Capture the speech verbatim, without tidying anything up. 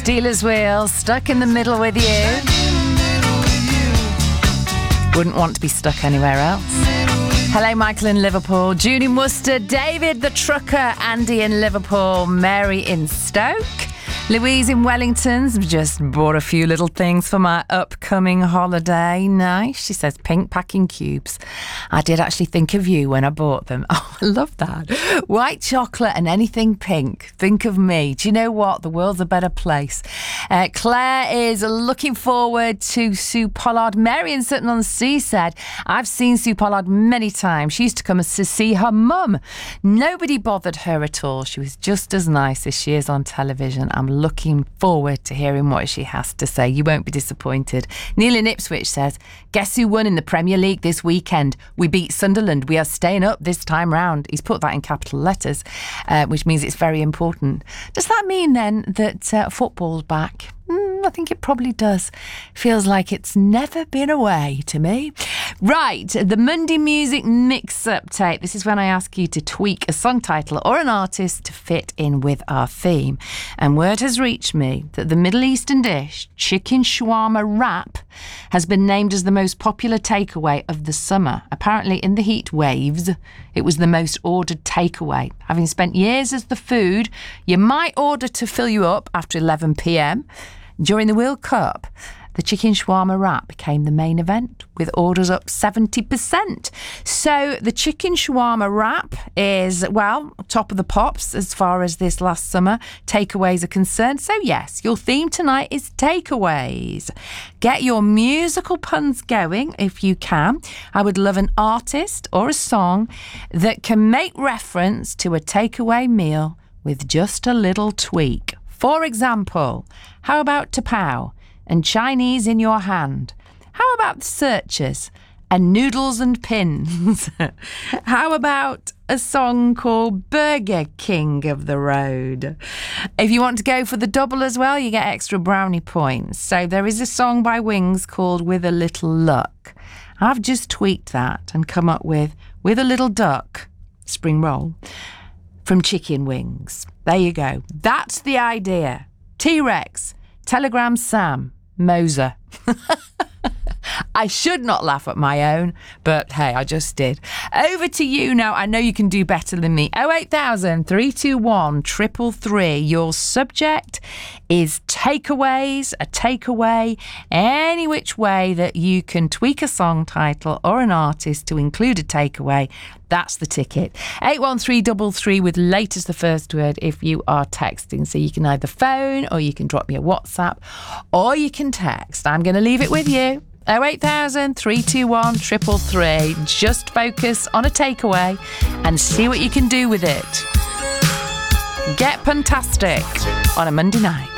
Stealers Wheel, stuck in the middle with you. Wouldn't want to be stuck anywhere else. Hello, Michael in Liverpool, Judy Mustard, David the Trucker, Andy in Liverpool, Mary in Stoke, Louise in Wellington's just bought a few little things for my upcoming holiday. Nice. She says pink packing cubes. I did actually think of you when I bought them. Oh, I love that. White chocolate and anything pink. Think of me. Do you know what? The world's a better place. Uh, Claire is looking forward to Sue Pollard. Mary in Sutton-on-Sea said, I've seen Sue Pollard many times. She used to come to see her mum. Nobody bothered her at all. She was just as nice as she is on television. I'm looking forward to hearing what she has to say. You won't be disappointed. Neil in Ipswich says, guess who won in the Premier League this weekend? We beat Sunderland. We are staying up this time round. He's put that in capital letters, uh, which means it's very important. Does that mean then that uh, football's back? Mm, I think it probably does. Feels like it's never been away to me. Right, the Monday Music Mix Update. This is when I ask you to tweak a song title or an artist to fit in with our theme. And word has reached me that the Middle Eastern dish, chicken shawarma wrap, has been named as the most popular takeaway of the summer. Apparently, in the heat waves, it was the most ordered takeaway. Having spent years as the food you might order to fill you up after eleven p.m, during the World Cup, the chicken shawarma wrap became the main event, with orders up seventy percent. So the chicken shawarma wrap is, well, top of the pops as far as this last summer takeaways are concerned. So yes, your theme tonight is takeaways. Get your musical puns going if you can. I would love an artist or a song that can make reference to a takeaway meal with just a little tweak. For example, how about Tapow and Chinese in your hand? How about the Searchers and Noodles and Pins? How about a song called Burger King of the Road? If you want to go for the double as well, you get extra brownie points. So there is a song by Wings called With a Little Luck. I've just tweaked that and come up with With a Little Duck, spring roll, from Chicken Wings. There you go. That's the idea. T-Rex, Telegram Sam, Moser. I should not laugh at my own, but hey, I just did. Over to you now. I know you can do better than me. oh eight thousand, three two one, three three three. Your subject is takeaways, a takeaway, any which way that you can tweak a song title or an artist to include a takeaway. That's the ticket. eight one three three three with late as the first word if you are texting. So you can either phone or you can drop me a WhatsApp or you can text. I'm going to leave it with you. oh eight thousand, three two one, three three three. Just focus on a takeaway and see what you can do with it. Get fantastic on a Monday night.